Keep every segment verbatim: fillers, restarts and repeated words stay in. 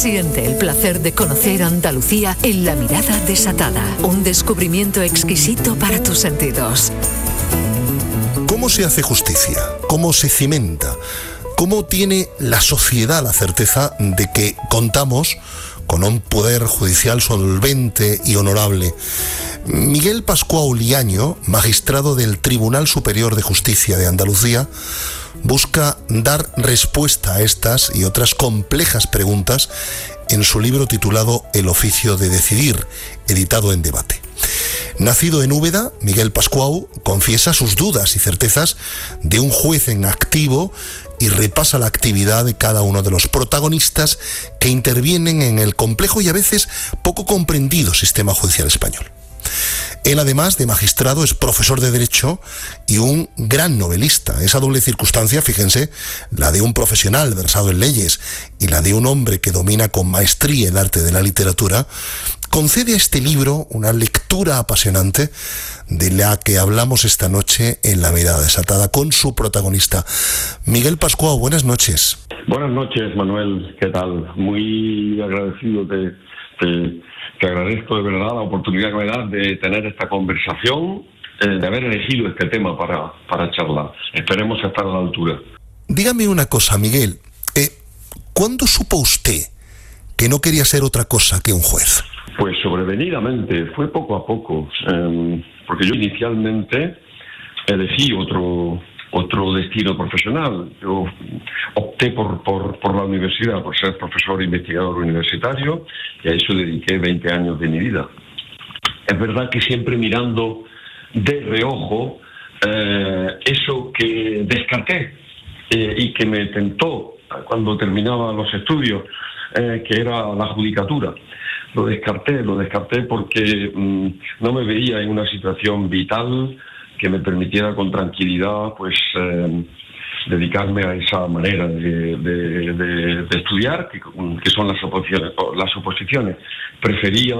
Siente el placer de conocer Andalucía en La Mirada Desatada. Un descubrimiento exquisito para tus sentidos. ¿Cómo se hace justicia? ¿Cómo se cimenta? ¿Cómo tiene la sociedad la certeza de que contamos con un poder judicial solvente y honorable? Miguel Pascual Liaño, magistrado del Tribunal Superior de Justicia de Andalucía, busca dar respuesta a estas y otras complejas preguntas en su libro titulado El oficio de decidir, editado en Debate. Nacido en Úbeda, Miguel Pascual confiesa sus dudas y certezas de un juez en activo y repasa la actividad de cada uno de los protagonistas que intervienen en el complejo y a veces poco comprendido sistema judicial español. Él, además de magistrado, es profesor de Derecho y un gran novelista. Esa doble circunstancia, fíjense, la de un profesional versado en leyes y la de un hombre que domina con maestría el arte de la literatura, concede a este libro una lectura apasionante de la que hablamos esta noche en La Mirada Desatada con su protagonista. Miguel Pascual, buenas noches. Buenas noches, Manuel. ¿Qué tal? Muy agradecido de... de... Te agradezco de verdad la oportunidad que me das de tener esta conversación, eh, de haber elegido este tema para, para charlar. Esperemos estar a la altura. Dígame una cosa, Miguel. Eh, ¿Cuándo supo usted que no quería ser otra cosa que un juez? Pues sobrevenidamente, fue poco a poco. Eh, porque yo inicialmente elegí otro... otro destino profesional. Yo opté por, por, por la universidad, por ser profesor e investigador universitario, y a eso dediqué veinte años de mi vida. Es verdad que siempre mirando de reojo eh, eso que descarté eh, y que me tentó cuando terminaba los estudios, eh, que era la judicatura. Lo descarté, lo descarté porque mmm, no me veía en una situación vital que me permitiera con tranquilidad pues eh, dedicarme a esa manera de, de, de, de estudiar, que, que son las oposiciones, las oposiciones. Prefería,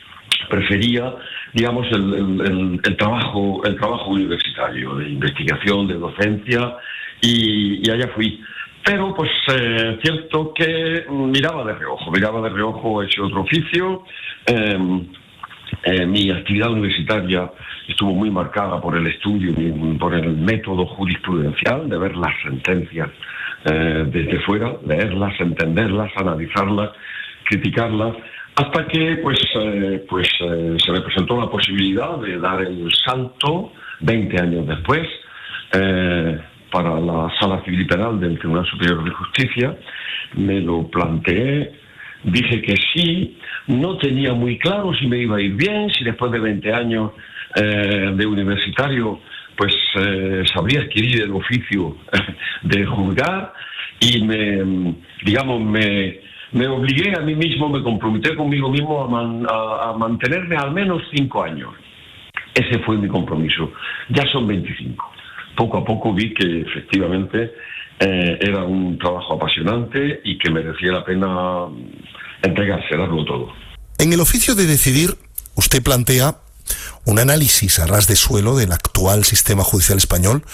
prefería digamos, el, el, el, el, trabajo, el trabajo universitario, de investigación, de docencia, y, y allá fui. Pero, pues, eh, cierto que miraba de reojo, miraba de reojo ese otro oficio. Eh, Eh, mi actividad universitaria estuvo muy marcada por el estudio y por el método jurisprudencial de ver las sentencias eh, desde fuera, leerlas, entenderlas, analizarlas, criticarlas, hasta que pues, eh, pues eh, se me presentó la posibilidad de dar el salto veinte años después eh, para la Sala Civil y Penal del Tribunal Superior de Justicia. Me lo planteé. Dije que sí, no tenía muy claro si me iba a ir bien, si después de veinte años eh, de universitario pues eh, sabría adquirir el oficio de juzgar, y me, digamos, me, me obligué a mí mismo, me comprometí conmigo mismo a, man, a, a mantenerme al menos cinco años. Ese fue mi compromiso. Ya son veinticinco. Poco a poco vi que efectivamente Eh, era un trabajo apasionante y que merecía la pena entregarse, darlo todo. En el oficio de decidir, usted plantea un análisis a ras de suelo del actual sistema judicial español